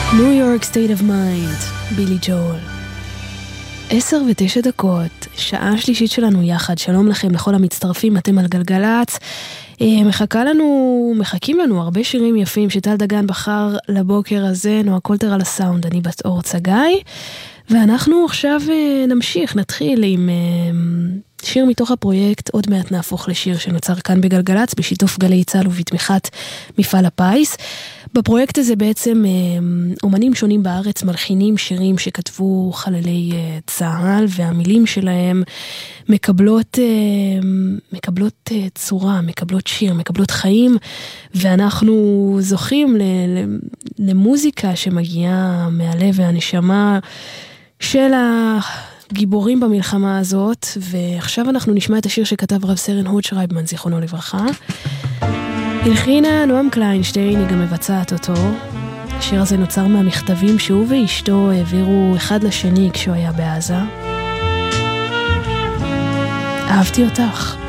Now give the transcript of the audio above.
New York State of Mind, בילי ג'ול. 10:09, שעה שלישית שלנו יחד. שלום לכם לכל המצטרפים, אתם על גלגלץ. מחכים לנו הרבה שירים יפים שטל דגן בחר לבוקר הזה. נועה קולטר על הסאונד, אני בת אור צגאי. ואנחנו עכשיו נתחיל עם שיר מתוך הפרויקט עוד מעט נהפוך לשיר, שנוצר כאן בגלגלץ בשיתוף גלי צה"ל ובתמיכת מפעל הפיס. בפרויקט הזה בעצם אומנים שונים בארץ מלחינים שירים שכתבו חללי צה"ל, והמילים שלהם מקבלות צורה, מקבלות שיר, מקבלות חיים, ואנחנו זוכים למוזיקה שמגיעה מהלב והנשמה של הגיבורים במלחמה הזאת. ועכשיו אנחנו נשמע את השיר שכתב רב סרן הוד שרייבמן, זיכרונו לברכה. הלחינה נועם קליינשטיין, היא גם מבצעת אותו. השיר הזה נוצר מהמכתבים שהוא ואשתו העבירו אחד לשני כשהוא היה בעזה. אהבתי אותך.